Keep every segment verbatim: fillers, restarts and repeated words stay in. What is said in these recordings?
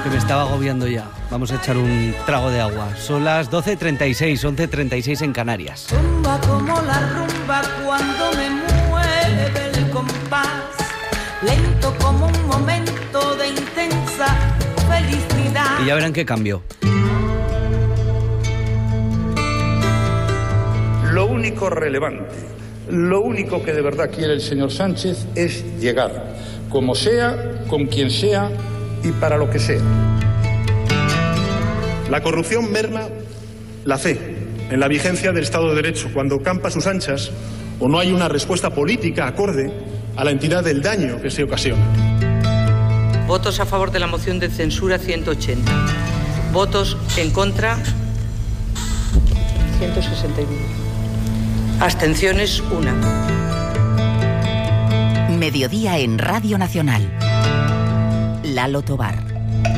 que me estaba agobiando ya. Vamos a echar un trago de agua. Son las doce treinta y seis, once treinta y seis en Canarias. Rumba como la rumba cuando me mueve el compás, lento como un momento de intensa felicidad. Y ya verán qué cambio. Lo único relevante, lo único que de verdad quiere el señor Sánchez es llegar, como sea, con quien sea y para lo que sea. La corrupción merma la fe en la vigencia del Estado de Derecho cuando campa a sus anchas o no hay una respuesta política acorde a la entidad del daño que se ocasiona. Votos a favor de la moción de censura ciento ochenta. Votos en contra ciento sesenta y uno. Abstenciones una. Mediodía en Radio Nacional. Lalo Tobar.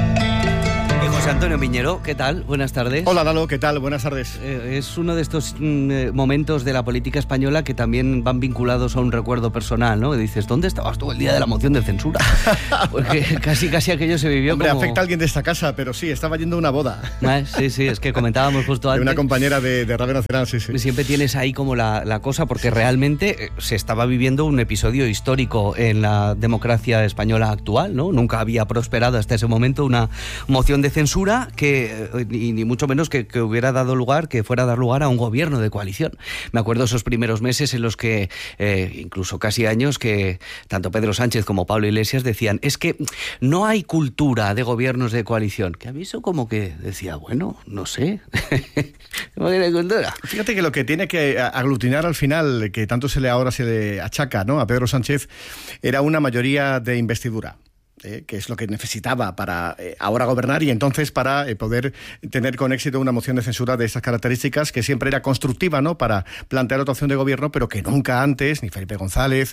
Y José Antonio Miñero, ¿qué tal? Buenas tardes. Hola Lalo, ¿qué tal? Buenas tardes. Eh, es uno de estos mm, momentos de la política española que también van vinculados a un recuerdo personal, ¿no? Y dices, ¿dónde estabas tú el día de la moción de censura? Porque casi casi aquello se vivió Hombre, como... afecta a alguien de esta casa, pero sí, estaba yendo a una boda. ¿Eh? Sí, sí, es que comentábamos justo antes. De una compañera de, de Radio Nacional, sí, sí. Siempre tienes ahí como la, la cosa, porque realmente se estaba viviendo un episodio histórico en la democracia española actual, ¿no? Nunca había prosperado hasta ese momento una moción de censura que y ni mucho menos que, que hubiera dado lugar, que fuera a dar lugar a un gobierno de coalición. Me acuerdo esos primeros meses en los que, eh, incluso casi años, que tanto Pedro Sánchez como Pablo Iglesias decían, es que no hay cultura de gobiernos de coalición. Que a mí eso como que decía, bueno, no sé. ¿Cómo tiene cultura? Fíjate que lo que tiene que aglutinar al final, que tanto se le ahora se le achaca, ¿no?, a Pedro Sánchez, era una mayoría de investidura. Eh, que es lo que necesitaba para eh, ahora gobernar y entonces para eh, poder tener con éxito una moción de censura de estas características, que siempre era constructiva, ¿no?, para plantear otra opción de gobierno, pero que nunca antes ni Felipe González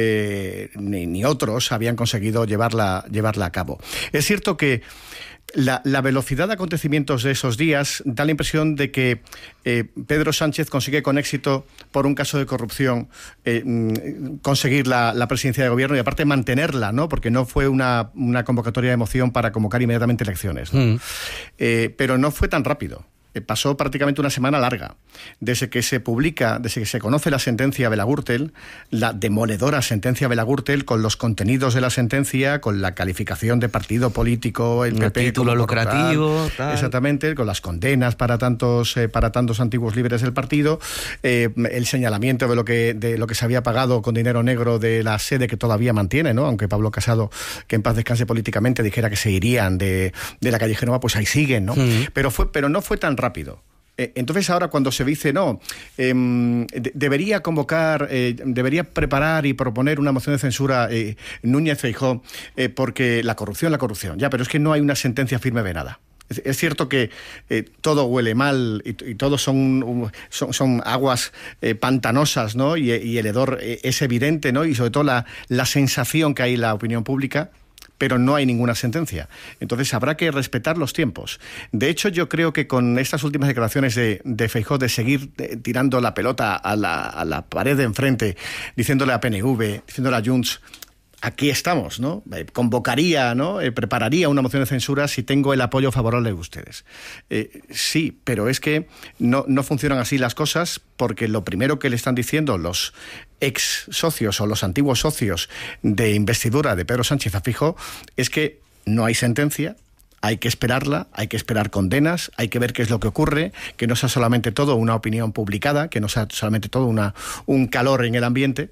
eh, ni, ni otros habían conseguido llevarla, llevarla a cabo. Es cierto que La, la velocidad de acontecimientos de esos días da la impresión de que eh, Pedro Sánchez consigue con éxito, por un caso de corrupción, eh, conseguir la, la presidencia de gobierno y aparte mantenerla, ¿no?, porque no fue una, una convocatoria de moción para convocar inmediatamente elecciones, ¿no? Mm. Eh, pero no fue tan rápido. Pasó prácticamente una semana larga, desde que se publica, desde que se conoce la sentencia Bela-Gürtel, la demoledora sentencia Bela-Gürtel, con los contenidos de la sentencia, con la calificación de partido político, el P P, título lucrativo, tal, exactamente, con las condenas para tantos eh, para tantos antiguos líderes del partido, eh, el señalamiento de lo que de lo que se había pagado con dinero negro de la sede que todavía mantiene, ¿no?, aunque Pablo Casado, que en paz descanse políticamente, dijera que se irían de, de la calle Génova, pues ahí siguen, ¿no? Mm. Pero fue pero no fue tan rápido. Entonces ahora cuando se dice, no, eh, de, debería convocar, eh, debería preparar y proponer una moción de censura eh, Núñez Feijóo, eh, porque la corrupción, la corrupción, ya, pero es que no hay una sentencia firme de nada. Es, es cierto que eh, todo huele mal y, y todo son, son, son aguas eh, pantanosas, ¿no?, y, y el hedor eh, es evidente, ¿no?, y sobre todo la, la sensación que hay en la opinión pública, pero no hay ninguna sentencia. Entonces habrá que respetar los tiempos. De hecho, yo creo que con estas últimas declaraciones de, de Feijóo, de seguir de, tirando la pelota a la, a la pared de enfrente, diciéndole a P N V, diciéndole a Junts, aquí estamos, ¿no?, Eh, convocaría, ¿no?, Eh, prepararía una moción de censura si tengo el apoyo favorable de ustedes. Eh, sí, pero es que no, no funcionan así las cosas, porque lo primero que le están diciendo los ex socios o los antiguos socios de investidura de Pedro Sánchez a Feijóo es que no hay sentencia, hay que esperarla, hay que esperar condenas, hay que ver qué es lo que ocurre, que no sea solamente todo una opinión publicada, que no sea solamente todo una, un calor en el ambiente.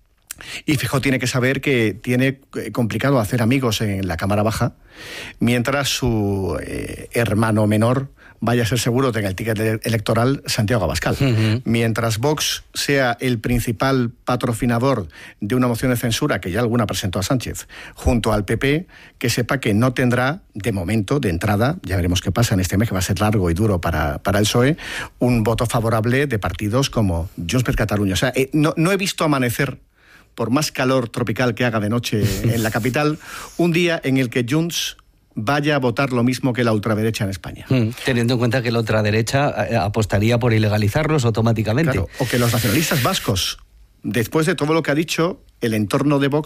Y Feijóo tiene que saber que tiene complicado hacer amigos en la Cámara Baja, mientras su eh, hermano menor vaya a ser seguro tenga el ticket electoral Santiago Abascal. Uh-huh. Mientras Vox sea el principal patrocinador de una moción de censura, que ya alguna presentó a Sánchez, junto al P P, que sepa que no tendrá, de momento, de entrada, ya veremos qué pasa en este mes, que va a ser largo y duro para, para el P S O E, un voto favorable de partidos como Junts per Catalunya. O sea, eh, no, no he visto amanecer, por más calor tropical que haga de noche en la capital, un día en el que Junts vaya a votar lo mismo que la ultraderecha en España. Mm, teniendo en cuenta que la ultraderecha apostaría por ilegalizarlos automáticamente. Claro, o que los nacionalistas vascos, después de todo lo que ha dicho el entorno de Vox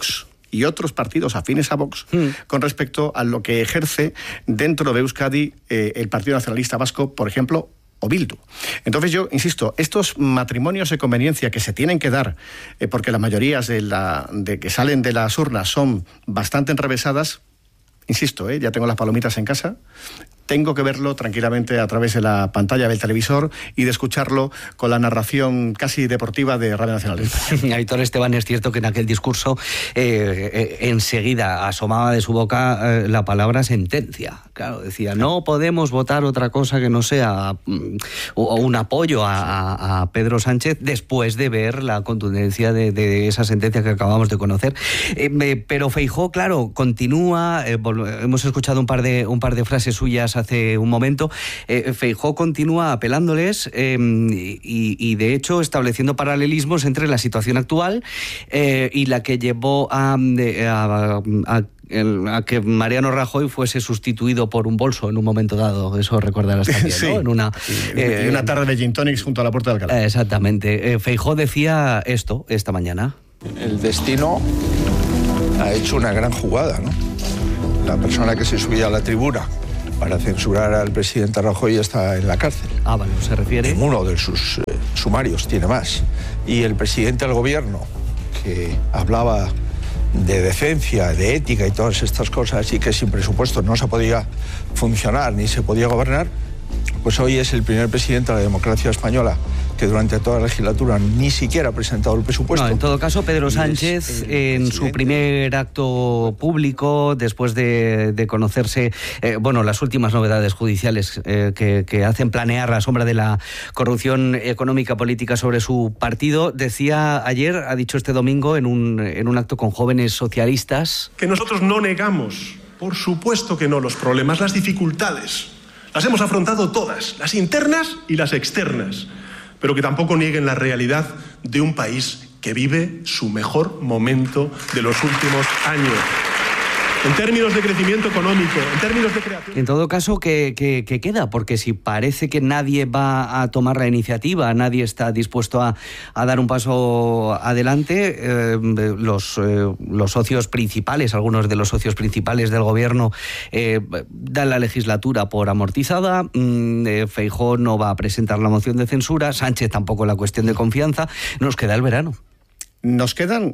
y otros partidos afines a Vox mm. con respecto a lo que ejerce dentro de Euskadi eh, el Partido Nacionalista Vasco, por ejemplo, o Bildu. Entonces yo insisto, estos matrimonios de conveniencia que se tienen que dar, eh, porque las mayorías de, la, de que salen de las urnas son bastante enrevesadas, insisto, eh, ya tengo las palomitas en casa, tengo que verlo tranquilamente a través de la pantalla del televisor y de escucharlo con la narración casi deportiva de Radio Nacional de España. Aitor Esteban, es cierto que en aquel discurso eh, eh, enseguida asomaba de su boca eh, la palabra sentencia. Claro, decía, no podemos votar otra cosa que no sea mm, o un apoyo a, a, a Pedro Sánchez después de ver la contundencia de, de esa sentencia que acabamos de conocer. Eh, eh, pero Feijóo, claro, continúa, eh, hemos escuchado un par de, un par de frases suyas hace un momento. eh, Feijóo continúa apelándoles eh, y, y de hecho estableciendo paralelismos entre la situación actual eh, y la que llevó a, a, a El, a que Mariano Rajoy fuese sustituido por un bolso en un momento dado. Eso recordarás también, sí. ¿no? En una, eh, y una tarde de gin tonics junto a la Puerta de Alcalá. Exactamente. Eh, Feijóo decía esto esta mañana. El destino ha hecho una gran jugada, ¿no? La persona que se subía a la tribuna para censurar al presidente Rajoy está en la cárcel. Ah, vale, se refiere. Ninguno de sus eh, sumarios tiene más. Y el presidente del gobierno, que hablaba de decencia, de ética y todas estas cosas, y que sin presupuesto no se podía funcionar ni se podía gobernar, pues hoy es el primer presidente de la democracia española que durante toda la legislatura ni siquiera ha presentado el presupuesto. No, en todo caso, Pedro Sánchez, en su primer acto público, después de, de conocerse, eh, bueno, las últimas novedades judiciales eh, que, que hacen planear la sombra de la corrupción económica política sobre su partido, decía ayer, ha dicho este domingo, en un, en un acto con jóvenes socialistas... Que nosotros no negamos, por supuesto que no, los problemas, las dificultades. Las hemos afrontado todas, las internas y las externas, pero que tampoco nieguen la realidad de un país que vive su mejor momento de los últimos años. En términos de crecimiento económico, en términos de creación... En todo caso, ¿qué, qué, qué queda? Porque si parece que nadie va a tomar la iniciativa, nadie está dispuesto a, a dar un paso adelante, eh, los, eh, los socios principales, algunos de los socios principales del gobierno, eh, dan la legislatura por amortizada, mm, eh, Feijóo no va a presentar la moción de censura, Sánchez tampoco la cuestión de confianza, nos queda el verano. Nos quedan...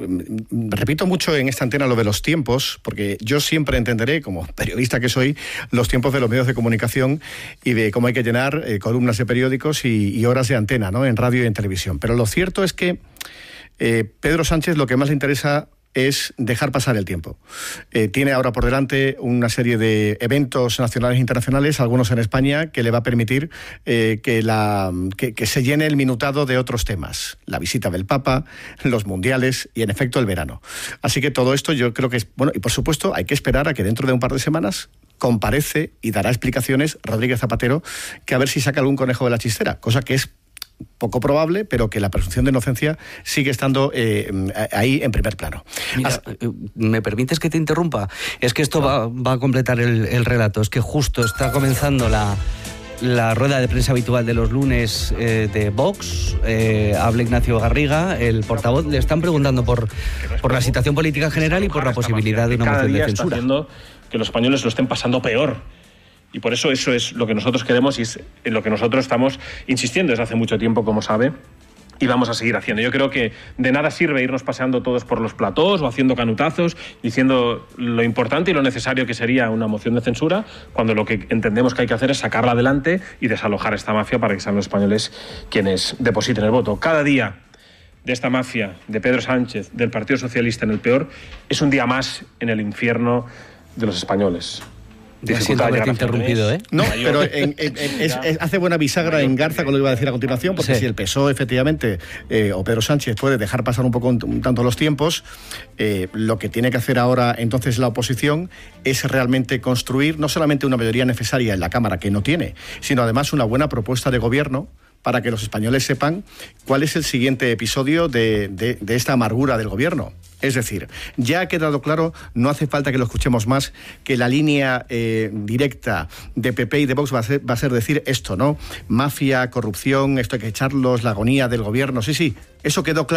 Repito mucho en esta antena lo de los tiempos, porque yo siempre entenderé, como periodista que soy, los tiempos de los medios de comunicación y de cómo hay que llenar eh, columnas de periódicos y, y horas de antena, ¿no?, en radio y en televisión. Pero lo cierto es que eh, Pedro Sánchez lo que más le interesa es dejar pasar el tiempo. Eh, tiene ahora por delante una serie de eventos nacionales e internacionales, algunos en España, que le va a permitir eh, que, la, que, que se llene el minutado de otros temas. La visita del Papa, los mundiales y, en efecto, el verano. Así que todo esto yo creo que es... Bueno, y por supuesto hay que esperar a que dentro de un par de semanas comparece y dará explicaciones Rodríguez Zapatero, que a ver si saca algún conejo de la chistera, cosa que es poco probable, pero que la presunción de inocencia sigue estando eh, ahí en primer plano. Mira, As... ¿me permites que te interrumpa? Es que esto va, va a completar el, el relato. Es que justo está comenzando la, la rueda de prensa habitual de los lunes eh, de Vox. Eh, habla Ignacio Garriga, el portavoz. Le están preguntando por, por la situación política general y por la posibilidad de una moción de censura. Está haciendo que los españoles lo estén pasando peor. Y por eso eso es lo que nosotros queremos y es en lo que nosotros estamos insistiendo desde hace mucho tiempo, como sabe, y vamos a seguir haciendo. Yo creo que de nada sirve irnos paseando todos por los platós o haciendo canutazos, diciendo lo importante y lo necesario que sería una moción de censura, cuando lo que entendemos que hay que hacer es sacarla adelante y desalojar esta mafia para que sean los españoles quienes depositen el voto. Cada día de esta mafia, de Pedro Sánchez, del Partido Socialista en el peor, es un día más en el infierno de los españoles. Ya siento haberte interrumpido, ¿eh? No, pero en, en, en, es, es, hace buena bisagra en Garza con lo que iba a decir a continuación, porque sí. Si el P S O E efectivamente, eh, o Pedro Sánchez puede dejar pasar un poco un, un tanto los tiempos, eh, lo que tiene que hacer ahora entonces la oposición es realmente construir no solamente una mayoría necesaria en la Cámara, que no tiene, sino además una buena propuesta de gobierno para que los españoles sepan cuál es el siguiente episodio de, de, de esta amargura del gobierno. Es decir, ya ha quedado claro, no hace falta que lo escuchemos más, que la línea eh, directa de P P y de Vox va a, ser, va a ser decir esto, ¿no? Mafia, corrupción, esto hay que echarlos, la agonía del gobierno, sí, sí, eso quedó claro.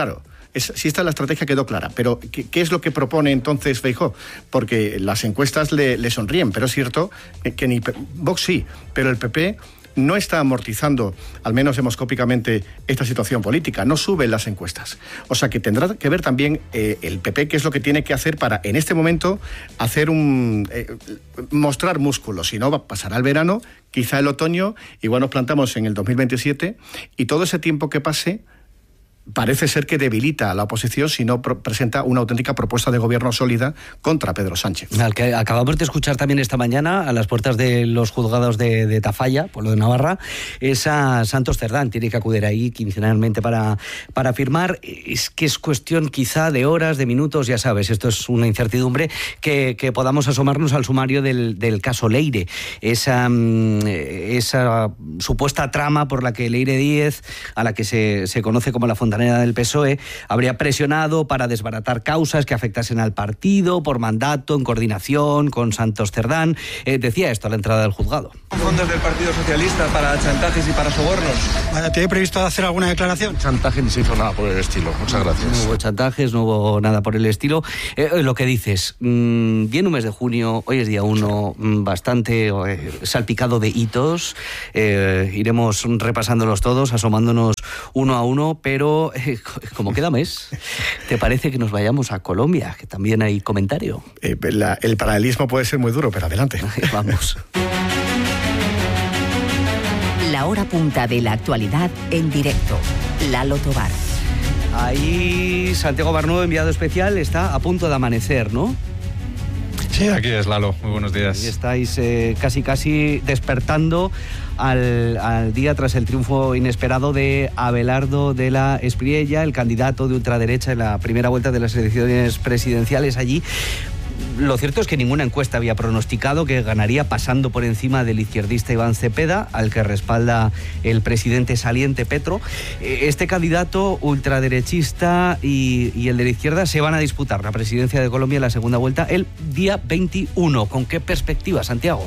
es, si esta la estrategia quedó clara, pero ¿qué, qué es lo que propone entonces Feijóo? Porque las encuestas le, le sonríen, pero es cierto que ni Vox sí, pero el P P no está amortizando, al menos demoscópicamente, esta situación política. No suben las encuestas. O sea que tendrá que ver también eh, el P P qué es lo que tiene que hacer para, en este momento, hacer un eh, mostrar músculos. Si no, pasará el verano, quizá el otoño, igual nos plantamos en el dos mil veintisiete, y todo ese tiempo que pase parece ser que debilita a la oposición si no pro- presenta una auténtica propuesta de gobierno sólida contra Pedro Sánchez. Al que acabamos de escuchar también esta mañana a las puertas de los juzgados de, de Tafalla, pueblo de Navarra, es a Santos Cerdán. Tiene que acudir ahí quincenalmente para, para firmar. Es que es cuestión quizá de horas, de minutos, ya sabes, esto es una incertidumbre, que, que podamos asomarnos al sumario del, del caso Leire. Esa, esa supuesta trama por la que Leire Díez, a la que se, se conoce como la fontanera del P S O E, habría presionado para desbaratar causas que afectasen al partido por mandato, en coordinación con Santos Cerdán. Eh, decía esto a la entrada del juzgado. ¿Fondos del Partido Socialista para chantajes y para sobornos? ¿Tiene previsto hacer alguna declaración? Chantaje ni se hizo nada por el estilo. Muchas gracias. No hubo chantajes, no hubo nada por el estilo. Eh, lo que dices, mmm, viene un mes de junio, hoy es día uno, mmm, bastante eh, salpicado de hitos. Eh, iremos repasándolos todos, asomándonos uno a uno, pero eh, como queda mes, ¿te parece que nos vayamos a Colombia? Que también hay comentario. Eh, la, el paralelismo puede ser muy duro, pero adelante. Vamos. La hora punta de la actualidad en directo. Lalo Tobar. Ahí Santiago Barnudo, enviado especial, está a punto de amanecer, ¿no? Sí, aquí es Lalo. Muy buenos días. Y estáis eh, casi casi despertando al, al día tras el triunfo inesperado de Abelardo de la Espriella, el candidato de ultraderecha en la primera vuelta de las elecciones presidenciales allí. Lo cierto es que ninguna encuesta había pronosticado que ganaría pasando por encima del izquierdista Iván Cepeda, al que respalda el presidente saliente Petro. Este candidato ultraderechista y, y el de la izquierda se van a disputar la presidencia de Colombia en la segunda vuelta el día veintiuno. ¿Con qué perspectiva, Santiago?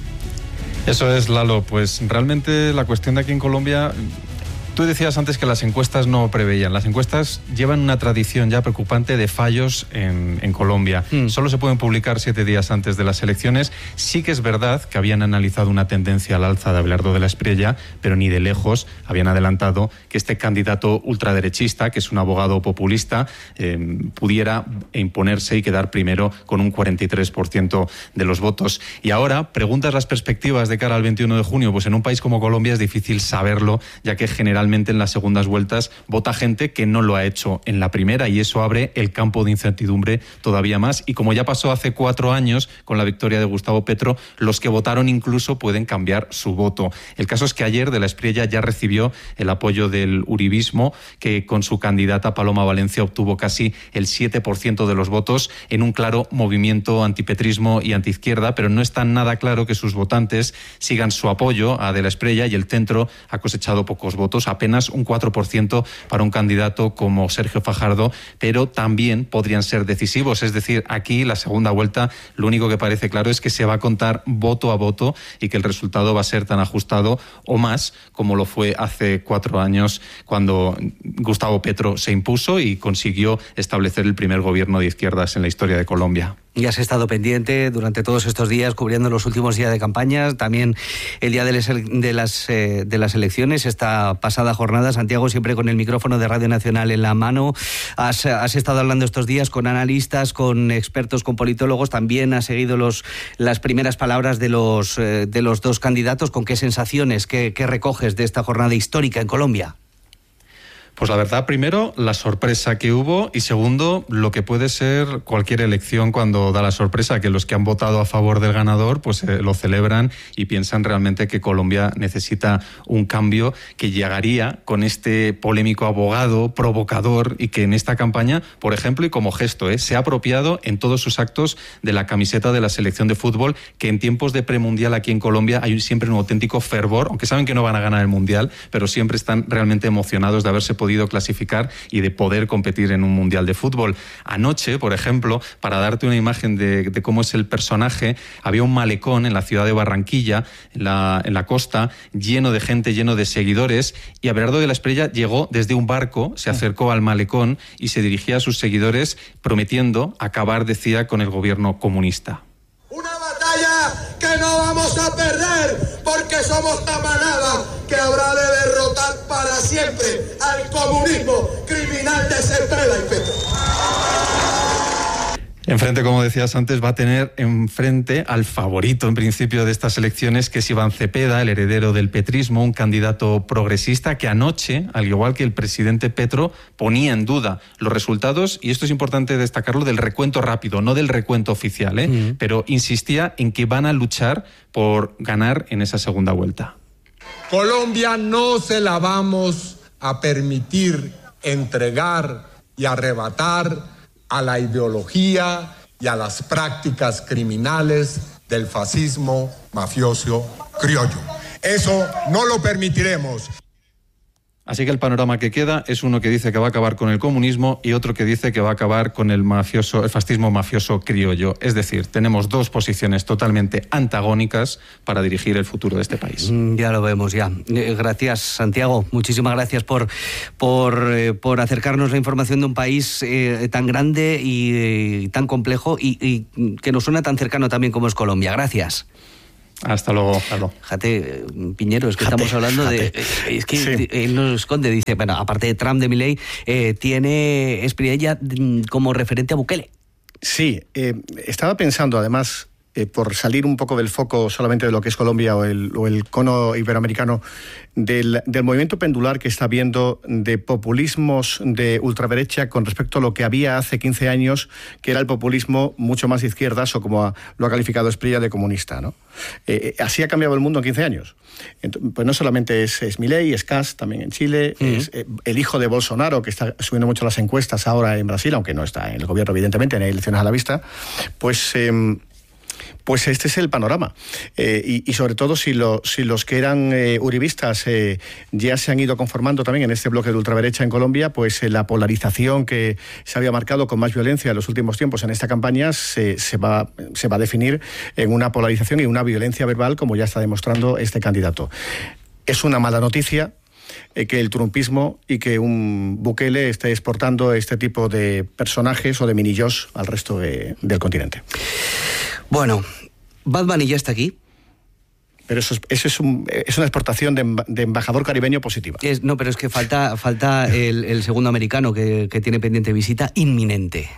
Eso es, Lalo. Pues realmente la cuestión de aquí en Colombia... Tú decías antes que las encuestas no preveían. Las encuestas llevan una tradición ya preocupante de fallos en, en Colombia. Mm. Solo se pueden publicar siete días antes de las elecciones. Sí que es verdad que habían analizado una tendencia al alza de Abelardo de la Espriella, pero ni de lejos habían adelantado que este candidato ultraderechista, que es un abogado populista, eh, pudiera imponerse y quedar primero con un cuarenta y tres por ciento de los votos. Y ahora, preguntas las perspectivas de cara al veintiuno de junio. Pues en un país como Colombia es difícil saberlo, ya que generalmente en las segundas vueltas vota gente que no lo ha hecho en la primera, y eso abre el campo de incertidumbre todavía más. Y como ya pasó hace cuatro años con la victoria de Gustavo Petro, los que votaron incluso pueden cambiar su voto. El caso es que ayer de la Espriella ya recibió el apoyo del uribismo, que con su candidata Paloma Valencia obtuvo casi el siete por ciento de los votos en un claro movimiento antipetrismo y antiizquierda, pero no está nada claro que sus votantes sigan su apoyo a de la Espriella, y el centro ha cosechado pocos votos, apenas un cuatro por ciento para un candidato como Sergio Fajardo, pero también podrían ser decisivos. Es decir, aquí la segunda vuelta lo único que parece claro es que se va a contar voto a voto y que el resultado va a ser tan ajustado o más como lo fue hace cuatro años cuando Gustavo Petro se impuso y consiguió establecer el primer gobierno de izquierdas en la historia de Colombia. Y has estado pendiente durante todos estos días, cubriendo los últimos días de campaña, también el día de las, de las, eh, de las elecciones, esta pasada jornada. Santiago, siempre con el micrófono de Radio Nacional en la mano. Has, has estado hablando estos días con analistas, con expertos, con politólogos. También has seguido los, las primeras palabras de los, eh, de los dos candidatos. ¿Con qué sensaciones, qué, qué recoges de esta jornada histórica en Colombia? Pues la verdad, primero, la sorpresa que hubo, y segundo, lo que puede ser cualquier elección cuando da la sorpresa, que los que han votado a favor del ganador pues eh, lo celebran y piensan realmente que Colombia necesita un cambio que llegaría con este polémico abogado provocador, y que en esta campaña, por ejemplo, y como gesto, eh, se ha apropiado en todos sus actos de la camiseta de la selección de fútbol, que en tiempos de premundial aquí en Colombia hay siempre un auténtico fervor, aunque saben que no van a ganar el mundial, pero siempre están realmente emocionados de haberse podido podido clasificar y de poder competir en un mundial de fútbol. Anoche, por ejemplo, para darte una imagen de, de cómo es el personaje, había un malecón en la ciudad de Barranquilla, en la, en la costa, lleno de gente, lleno de seguidores, y Abelardo de la Espriella llegó desde un barco, se acercó al malecón y se dirigía a sus seguidores prometiendo acabar, decía, con el gobierno comunista. Una batalla que no vamos a perder, porque somos la manada que habrá de derrotar para siempre al comunismo criminal de Cepeda y Petro. Enfrente, como decías antes, va a tener enfrente al favorito en principio de estas elecciones, que es Iván Cepeda, el heredero del petrismo, un candidato progresista que anoche, al igual que el presidente Petro, ponía en duda los resultados, y esto es importante destacarlo, del recuento rápido, no del recuento oficial, ¿eh? Mm. Pero insistía en que van a luchar por ganar en esa segunda vuelta. Colombia no se la vamos a permitir entregar y arrebatar a la ideología y a las prácticas criminales del fascismo mafioso criollo. Eso no lo permitiremos. Así que el panorama que queda es uno que dice que va a acabar con el comunismo y otro que dice que va a acabar con el mafioso, el fascismo mafioso criollo. Es decir, tenemos dos posiciones totalmente antagónicas para dirigir el futuro de este país. Ya lo vemos, ya. Gracias, Santiago. Muchísimas gracias por, por, eh, por acercarnos la información de un país eh, tan grande y eh, tan complejo y, y que nos suena tan cercano también como es Colombia. Gracias. Hasta luego, Carlos. Jate, Piñero, es que jate, estamos hablando jate. de... Es que sí. Él nos esconde, dice, bueno, aparte de Trump, de Milei, eh, tiene Espriella como referente a Bukele. Sí, eh, estaba pensando, además, eh, por salir un poco del foco solamente de lo que es Colombia o el, o el cono iberoamericano, del, del movimiento pendular que está habiendo de populismos de ultraderecha con respecto a lo que había hace quince años, que era el populismo mucho más de izquierdas, o como ha, lo ha calificado Espriella, de comunista, ¿no? Eh, así ha cambiado el mundo en quince años. Entonces, pues no solamente es, es Milei, es Kast también en Chile, uh-huh. es eh, el hijo de Bolsonaro, que está subiendo mucho las encuestas ahora en Brasil, aunque no está en el gobierno, evidentemente, no hay elecciones a la vista, pues... Eh, Pues este es el panorama. Eh, y, y sobre todo si, lo, si los que eran eh, uribistas eh, ya se han ido conformando también en este bloque de ultraderecha en Colombia, pues eh, la polarización que se había marcado con más violencia en los últimos tiempos en esta campaña se, se, va, se va a definir en una polarización y una violencia verbal, como ya está demostrando este candidato. Es una mala noticia eh, que el trumpismo y que un Bukele esté exportando este tipo de personajes o de minillos al resto de, del continente. Bueno, Bad Bunny ya está aquí. Pero eso es, eso es, un, es una exportación de, de embajador caribeño positiva. Es, no, pero es que falta, falta el, el segundo americano que, que tiene pendiente visita inminente.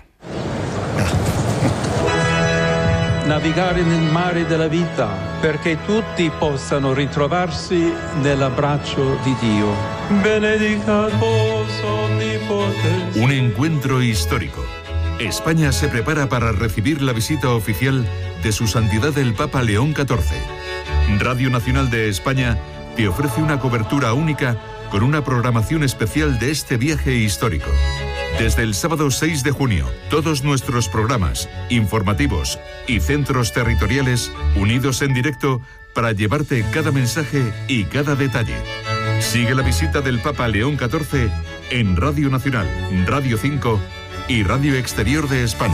Navigare nel mare della vita perché tutti possano ritrovarsi nell'abbraccio di Dio. Benedicat vos omnipotens. Un encuentro histórico. España se prepara para recibir la visita oficial de Su Santidad el Papa León catorce. Radio Nacional de España te ofrece una cobertura única con una programación especial de este viaje histórico. Desde el sábado seis de junio, todos nuestros programas, informativos y centros territoriales unidos en directo para llevarte cada mensaje y cada detalle. Sigue la visita del Papa León catorce en Radio Nacional, Radio cinco y Radio Exterior de España.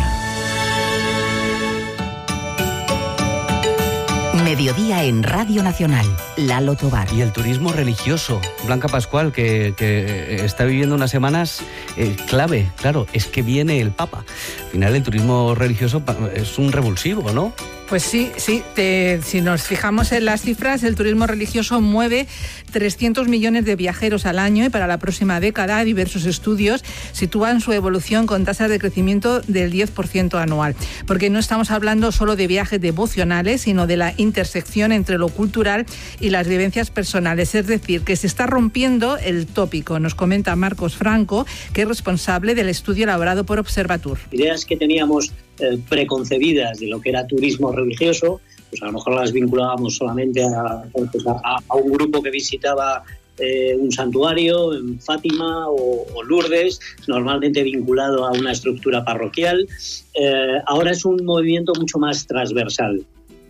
Mediodía en Radio Nacional, Lalo Tobar. Y el turismo religioso, Blanca Pascual, que, que está viviendo unas semanas eh, clave. Claro, es que viene el Papa. Al final el turismo religioso es un revulsivo, ¿no? Pues sí, sí. Te, si nos fijamos en las cifras, el turismo religioso mueve trescientos millones de viajeros al año y para la próxima década diversos estudios sitúan su evolución con tasas de crecimiento del diez por ciento anual. Porque no estamos hablando solo de viajes devocionales, sino de la intersección entre lo cultural y las vivencias personales. Es decir, que se está rompiendo el tópico. Nos comenta Marcos Franco, que es responsable del estudio elaborado por Observatur. Ideas que teníamos eh, preconcebidas de lo que era turismo religioso, pues a lo mejor las vinculábamos solamente a, pues a, a un grupo que visitaba eh, un santuario en Fátima o, o Lourdes, normalmente vinculado a una estructura parroquial. Eh, ahora es un movimiento mucho más transversal.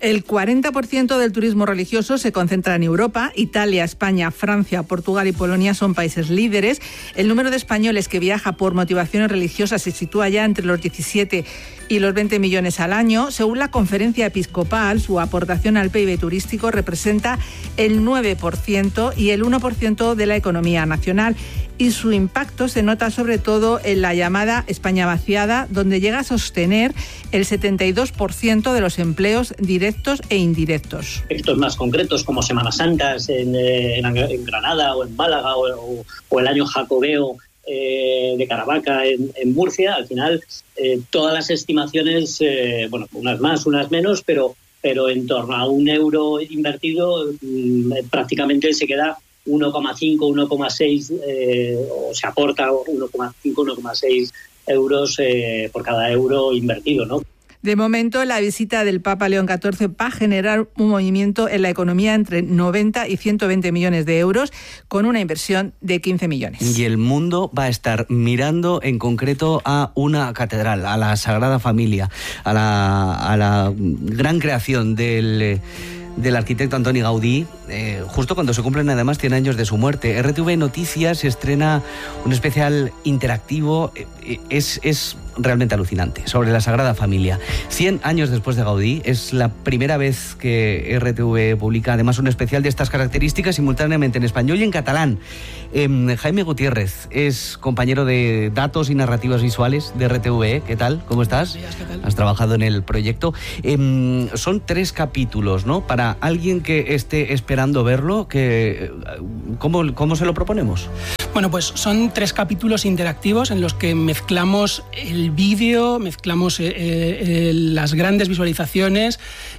El cuarenta por ciento del turismo religioso se concentra en Europa. Italia, España, Francia, Portugal y Polonia son países líderes. El número de españoles que viaja por motivaciones religiosas se sitúa ya entre los diecisiete y los veinte millones al año. Según la Conferencia Episcopal, su aportación al P I B turístico representa el nueve por ciento y el uno por ciento de la economía nacional. Y su impacto se nota sobre todo en la llamada España vaciada, donde llega a sostener el setenta y dos por ciento de los empleos directos e indirectos. Aspectos más concretos como Semanas Santas en, en, en Granada o en Málaga o, o, o el año jacobeo eh, de Caravaca en, en Murcia, al final eh, todas las estimaciones, eh, bueno, unas más, unas menos, pero, pero en torno a un euro invertido mmm, prácticamente se queda uno coma cinco, uno coma seis, eh, o se aporta uno coma cinco, uno coma seis euros eh, por cada euro invertido, ¿no? De momento, la visita del Papa León catorce va a generar un movimiento en la economía entre noventa y ciento veinte millones de euros, con una inversión de quince millones. Y el mundo va a estar mirando en concreto a una catedral, a la Sagrada Familia, a la, a la gran creación del... del arquitecto Antoni Gaudí, eh, justo cuando se cumplen además cien años de su muerte. R T V Noticias estrena un especial interactivo, eh, es, es realmente alucinante, sobre la Sagrada Familia. cien años después de Gaudí, es la primera vez que R T V publica además un especial de estas características simultáneamente en español y en catalán. Eh, Jaime Gutiérrez es compañero de datos y narrativas visuales de R T V. ¿Qué tal? ¿Cómo estás? Buenos días, ¿qué tal? Has trabajado en el proyecto. Eh, son tres capítulos, ¿no? Para alguien que esté esperando verlo, que, ¿cómo, ¿cómo se lo proponemos? Bueno, pues son tres capítulos interactivos en los que mezclamos el vídeo, mezclamos eh, eh, las grandes visualizaciones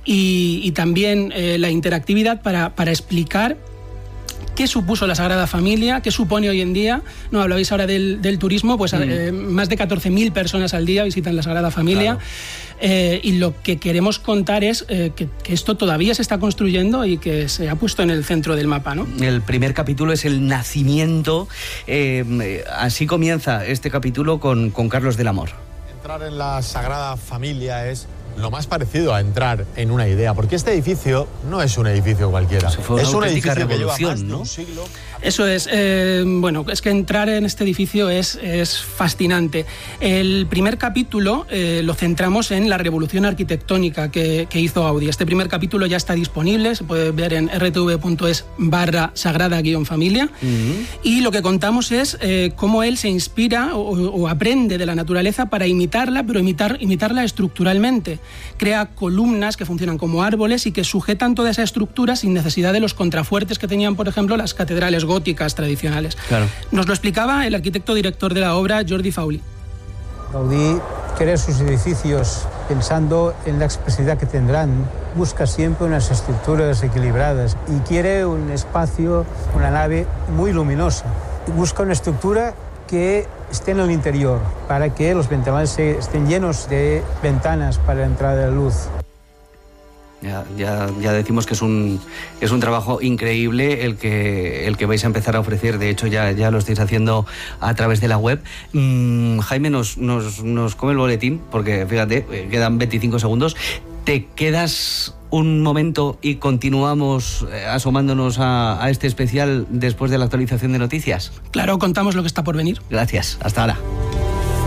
y, y también eh, la interactividad para, para explicar qué supuso la Sagrada Familia, qué supone hoy en día. No hablabais ahora del, del turismo, pues mm. eh, más de catorce mil personas al día visitan la Sagrada Familia. Claro. Eh, y lo que queremos contar es eh, que, que esto todavía se está construyendo y que se ha puesto en el centro del mapa, ¿no? El primer capítulo es el nacimiento. Eh, así comienza este capítulo con, con Carlos del Amor. Entrar en la Sagrada Familia es lo más parecido a entrar en una idea, porque este edificio no es un edificio cualquiera. Es un edificio que lleva más de un siglo. Eso es, eh, bueno, es que entrar en este edificio es, es fascinante. El primer capítulo eh, lo centramos en la revolución arquitectónica que, que hizo Gaudí. Este primer capítulo ya está disponible, se puede ver en r t v punto es barra sagrada guión familia. Uh-huh. Y lo que contamos es eh, cómo él se inspira o, o aprende de la naturaleza para imitarla, pero imitar, imitarla estructuralmente. Crea columnas que funcionan como árboles y que sujetan toda esa estructura sin necesidad de los contrafuertes que tenían, por ejemplo, las catedrales góticas tradicionales. Claro. Nos lo explicaba el arquitecto director de la obra, Jordi Fauli. Gaudí crea sus edificios pensando en la expresividad que tendrán. Busca siempre unas estructuras equilibradas y quiere un espacio, una nave muy luminosa. Busca una estructura que esté en el interior, para que los ventanales estén llenos de ventanas para la entrada de la luz. Ya, ya, ya decimos que es un, es un trabajo increíble el que, el que vais a empezar a ofrecer. De hecho, ya, ya lo estáis haciendo a través de la web. Mm, Jaime nos, nos, nos come el boletín, porque fíjate, quedan veinticinco segundos. ¿Te quedas un momento y continuamos asomándonos a, a este especial después de la actualización de noticias? Claro, contamos lo que está por venir. Gracias, hasta ahora.